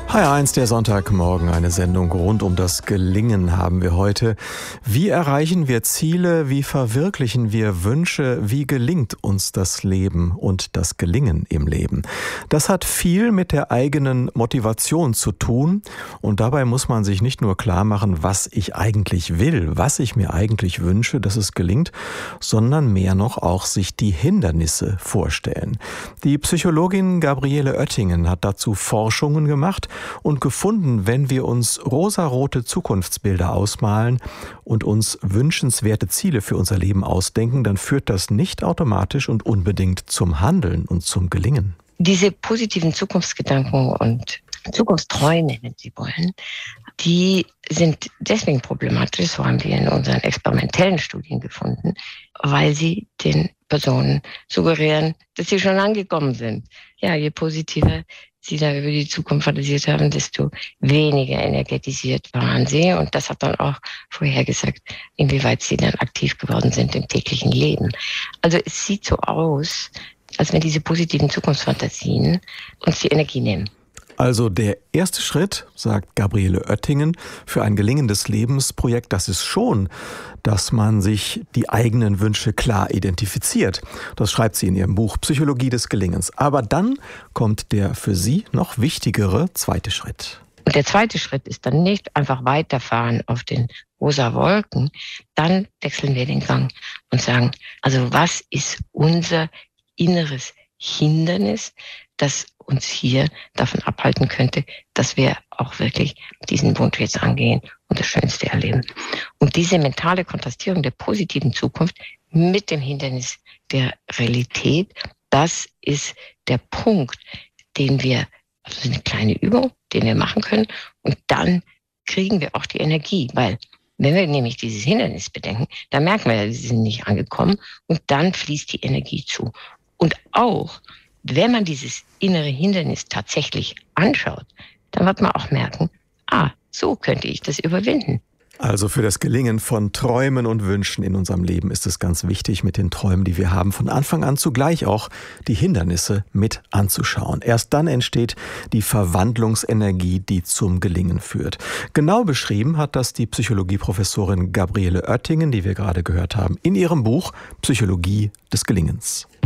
HR1, der Sonntagmorgen, eine Sendung rund um das Gelingen haben wir heute. Wie erreichen wir Ziele? Wie verwirklichen wir Wünsche? Wie gelingt uns das Leben und das Gelingen im Leben? Das hat viel mit der eigenen Motivation zu tun. Und dabei muss man sich nicht nur klar machen, was ich eigentlich will, was ich mir eigentlich wünsche, dass es gelingt, sondern mehr noch auch sich die Hindernisse vorstellen. Die Psychologin Gabriele Oettingen hat dazu Forschungen gemacht und gefunden, wenn wir uns rosarote Zukunftsbilder ausmalen und uns wünschenswerte Ziele für unser Leben ausdenken, dann führt das nicht automatisch und unbedingt zum Handeln und zum Gelingen. Diese positiven Zukunftsgedanken und Zukunftsträume, wenn Sie wollen, die sind deswegen problematisch, so haben wir in unseren experimentellen Studien gefunden, weil sie den Personen suggerieren, dass sie schon angekommen sind. Ja, je positiver sie da über die Zukunft fantasiert haben, desto weniger energetisiert waren sie. Und das hat dann auch vorhergesagt, inwieweit sie dann aktiv geworden sind im täglichen Leben. Also es sieht so aus, als wenn diese positiven Zukunftsfantasien uns die Energie nehmen. Also der erste Schritt, sagt Gabriele Oettingen, für ein gelingendes Lebensprojekt, das ist schon, dass man sich die eigenen Wünsche klar identifiziert. Das schreibt sie in ihrem Buch Psychologie des Gelingens. Aber dann kommt der für sie noch wichtigere zweite Schritt. Und der zweite Schritt ist dann nicht einfach weiterfahren auf den rosa Wolken. Dann wechseln wir den Gang und sagen, also was ist unser inneres Hindernis, das uns hier davon abhalten könnte, dass wir auch wirklich diesen Wunsch jetzt angehen und das Schönste erleben. Und diese mentale Kontrastierung der positiven Zukunft mit dem Hindernis der Realität, das ist der Punkt, den wir, also eine kleine Übung, den wir machen können, und dann kriegen wir auch die Energie, weil wenn wir nämlich dieses Hindernis bedenken, dann merken wir ja, sie sind nicht angekommen und dann fließt die Energie zu. Und auch wenn man dieses innere Hindernis tatsächlich anschaut, dann wird man auch merken, so könnte ich das überwinden. Also für das Gelingen von Träumen und Wünschen in unserem Leben ist es ganz wichtig, mit den Träumen, die wir haben, von Anfang an zugleich auch die Hindernisse mit anzuschauen. Erst dann entsteht die Verwandlungsenergie, die zum Gelingen führt. Genau beschrieben hat das die Psychologieprofessorin Gabriele Oettingen, die wir gerade gehört haben, in ihrem Buch Psychologie des Gelingens.